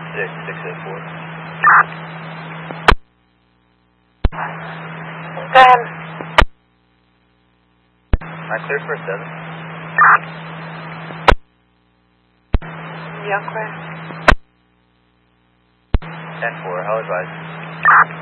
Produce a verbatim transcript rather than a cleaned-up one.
six, six oh four. Go ahead. I clear for a seven. Yeah, clear. ten four, how advised?